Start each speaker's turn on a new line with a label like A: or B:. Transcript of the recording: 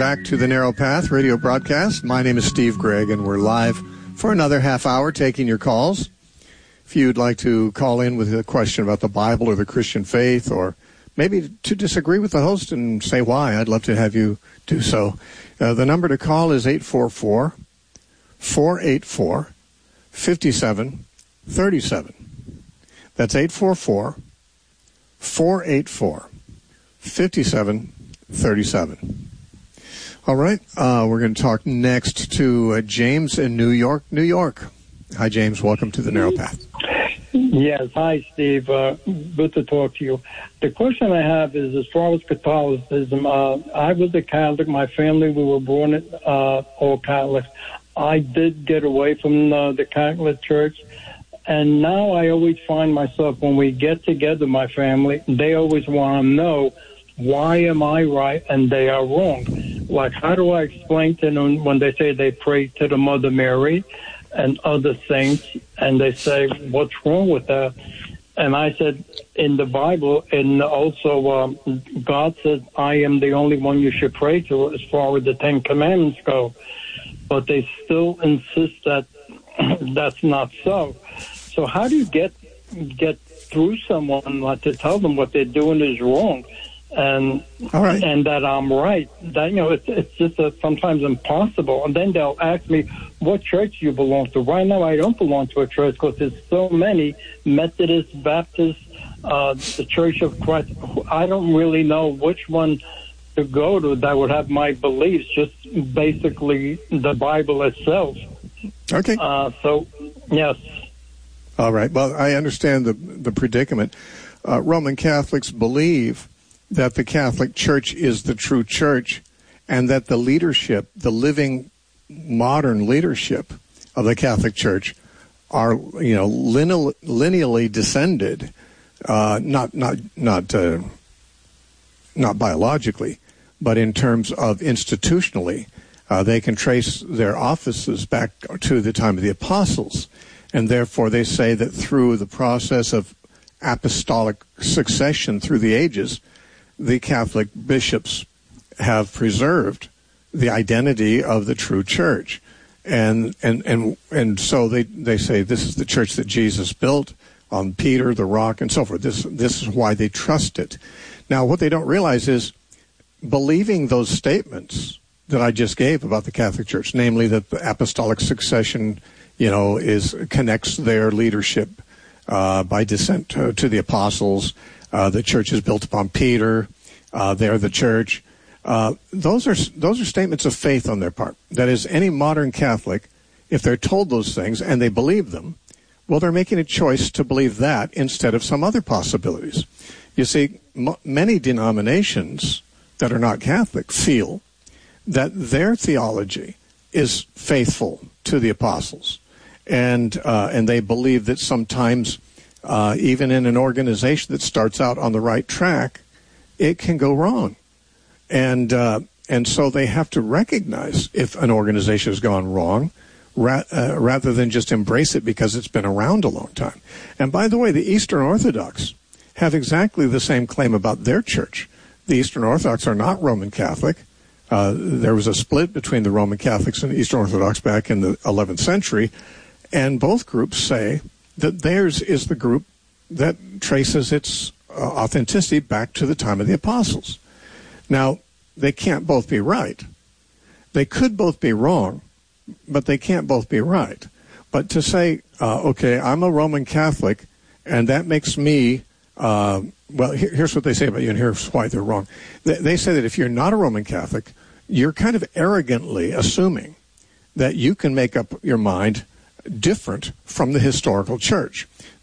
A: back to the Narrow Path radio broadcast. My name is Steve Gregg, and we're live for another half hour taking your calls. If you'd like to call in with a question about the Bible or the Christian faith, or maybe to disagree with the host and say why, I'd love to have you do so. The number to call is 844-484-5737. That's 844-484-5737. All right, we're going to talk next to James in New York, New York. Hi, James. Welcome to the Narrow Path.
B: Yes. Hi, Steve. Good to talk to you. The question I have is, as far as Catholicism, I was a Catholic. My family, we were born all Catholics. I did get away from the Catholic Church. And now I always find myself, when we get together, my family, they always want to know, why am I right and they are wrong? Like, how do I explain to them when they say they pray to the Mother Mary and other saints, and they say, what's wrong with that? And I said, in the Bible, and also God said, I am the only one you should pray to as far as the Ten Commandments go. But they still insist that that's not so. So how do you get through someone, like, to tell them what they're doing is wrong, and
A: all right,
B: and that I'm right? That, it's just sometimes impossible. And then they'll ask me, what church you belong to? Right now, I don't belong to a church because there's so many: Methodist, Baptist, the Church of Christ. I don't really know which one to go to that would have my beliefs. Just basically the Bible itself.
A: Okay.
B: So yes.
A: All right. Well, I understand the predicament. Roman Catholics believe that the Catholic Church is the true church, and that the leadership, the living modern leadership of the Catholic Church, are lineally descended, not biologically, but in terms of institutionally. They can trace their offices back to the time of the apostles. And therefore, they say that through the process of apostolic succession through the ages, the Catholic bishops have preserved the identity of the true church. And so they say this is the church that Jesus built on Peter, the rock, and so forth. This is why they trust it. Now, what they don't realize is, believing those statements that I just gave about the Catholic Church, namely that the apostolic succession connects their leadership by descent to the apostles. The church is built upon Peter. They're the church. Those are statements of faith on their part. That is, any modern Catholic, if they're told those things and they believe them, well, they're making a choice to believe that instead of some other possibilities. You see, many denominations that are not Catholic feel that their theology is faithful to the apostles. And they believe that sometimes, even in an organization that starts out on the right track, it can go wrong. And so they have to recognize if an organization has gone wrong, rather than just embrace it because it's been around a long time. And by the way, the Eastern Orthodox have exactly the same claim about their church. The Eastern Orthodox are not Roman Catholic. There was a split between the Roman Catholics and the Eastern Orthodox back in the 11th century. And both groups say that theirs is the group that traces its authenticity back to the time of the apostles. Now, they can't both be right. They could both be wrong, but they can't both be right. But to say, okay, I'm a Roman Catholic, and that makes me, here's what they say about you, and here's why they're wrong. They say that if you're not a Roman Catholic, you're kind of arrogantly assuming that you can make up your mind different from the historical church.